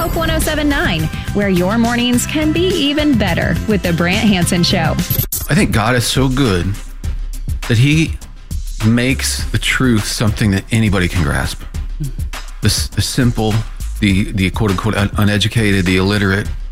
Hope 107.9, where your mornings can be even better with the Brant Hansen Show. I think God is so good that he makes the truth something that anybody can grasp. The simple, the quote unquote uneducated, the illiterate,